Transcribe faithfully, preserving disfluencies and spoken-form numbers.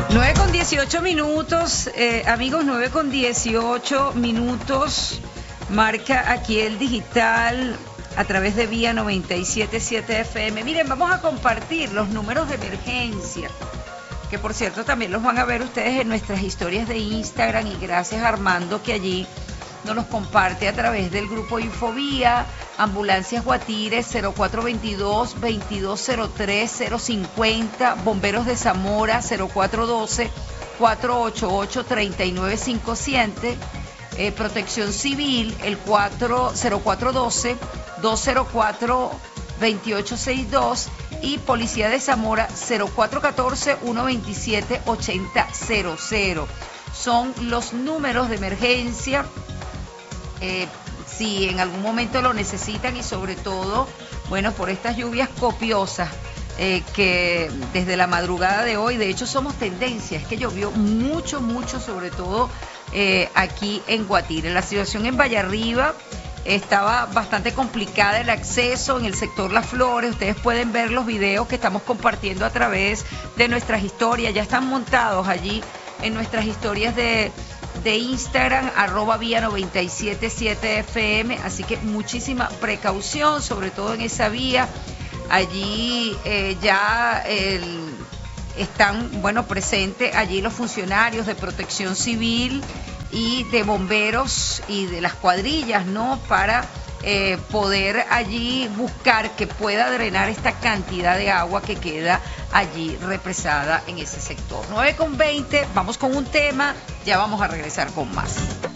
nueve con dieciocho minutos, eh, amigos, nueve con dieciocho minutos, marca aquí el digital a través de Vía noventa y siete punto siete F M. Miren, vamos a compartir los números de emergencia, que por cierto también los van a ver ustedes en nuestras historias de Instagram, y gracias a Armando que allí nos los comparte a través del grupo Infovía. Ambulancias Guatire cero cuatro veintidós, veintidós cero tres, cero cincuenta, Bomberos de Zamora cero cuatro doce, cuatro ochenta y ocho, treinta y nueve cincuenta y siete, eh, Protección Civil el cero cuatro doce, dos cero cuatro, veintiocho sesenta y dos, y Policía de Zamora cero cuatro catorce, ciento veintisiete, ochenta cero cero. Son los números de emergencia. Eh, si en algún momento lo necesitan, y sobre todo, bueno, por estas lluvias copiosas eh, que desde la madrugada de hoy, de hecho somos tendencia, es que llovió mucho, mucho, sobre todo eh, aquí en Guatire. La situación en Vallarriba estaba bastante complicada, el acceso en el sector Las Flores. Ustedes pueden ver los videos que estamos compartiendo a través de nuestras historias, ya están montados allí en nuestras historias de de Instagram, arroba Vía noventa y siete punto siete F M, así que muchísima precaución, sobre todo en esa vía. Allí eh, ya el, están, bueno, presentes allí los funcionarios de Protección Civil y de bomberos y de las cuadrillas, ¿no?, para eh, poder allí buscar que pueda drenar esta cantidad de agua que queda allí represada en ese sector. nueve con veinte, vamos con un tema, ya vamos a regresar con más.